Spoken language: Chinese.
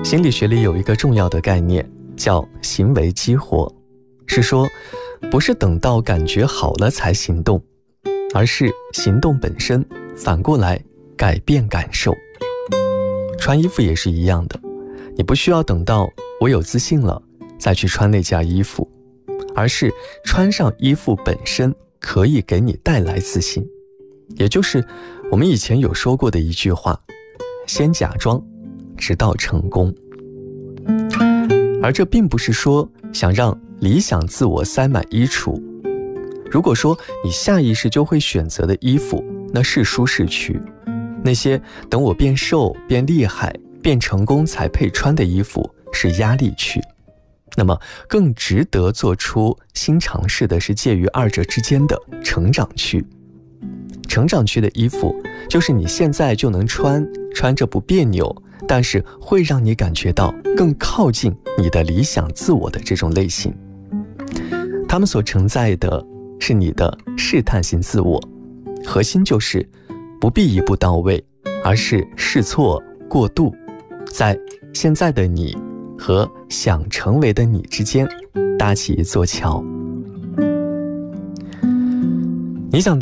心理学里有一个重要的概念叫行为激活，是说不是等到感觉好了才行动，而是行动本身反过来改变感受。穿衣服也是一样的，你不需要等到我有自信了再去穿那件衣服，而是穿上衣服本身可以给你带来自信。也就是我们以前有说过的一句话，先假装直到成功。而这并不是说想让理想自我塞满衣橱。如果说你下意识就会选择的衣服，那是舒适区。那些等我变瘦变厉害变成功才配穿的衣服是压力区。那么更值得做出新尝试的是介于二者之间的成长区。成长区的衣服就是你现在就能穿着不别扭，但是会让你感觉到更靠近你的理想自我的这种类型。他们所承载的是你的试探性自我，核心就是不必一步到位，而是试错过渡，在现在的你和想成为的你之间搭起一座桥。你想